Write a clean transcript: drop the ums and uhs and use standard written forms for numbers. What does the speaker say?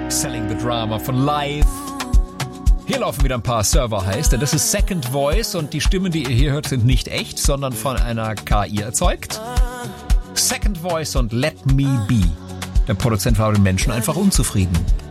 Selling the Drama von Live. Hier laufen wieder ein paar Server-Highs, denn das ist Second Voice und die Stimmen, die ihr hier hört, sind nicht echt, sondern von einer KI erzeugt. Second Voice und Let Me Be. Der Produzent war mit den Menschen einfach unzufrieden.